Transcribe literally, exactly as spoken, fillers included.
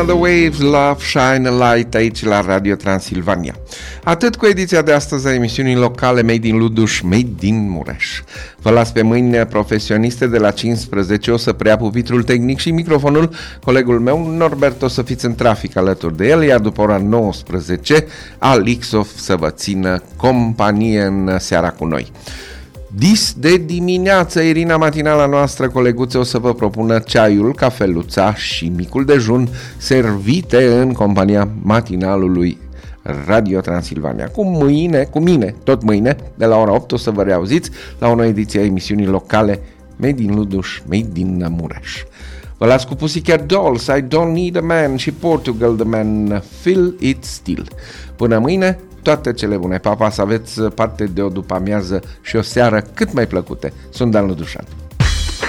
The Waves, Love, Shine a Light aici la Radio Transilvania. Atât cu ediția de astăzi a emisiunii locale Made in Luduș, Made in Mureș. Vă las pe mâini profesioniste. De la cincisprezece o să preia pupitrul tehnic și microfonul colegul meu Norbert. O să fiți în trafic alături de el, iar după ora nouăsprezece Alixov să vă țină companie în seara cu noi. Dis de dimineață, Irina, matinala noastră, coleguțe, o să vă propună ceaiul, cafeluța și micul dejun servite în compania matinalului Radio Transilvania. Cu mâine, cu mine, tot mâine, de la ora opt o să vă reauziți la o nouă ediție a emisiunii locale Made in Luduș, Made in Mureș. Vă las cu Pussycat Dolls, I Don't Need a Man și Portugal The Man, Feel It Still. Până mâine, toate cele bune. Papa, să aveți parte de o după-amiază și o seară cât mai plăcute. Sunt Dan Ludușan.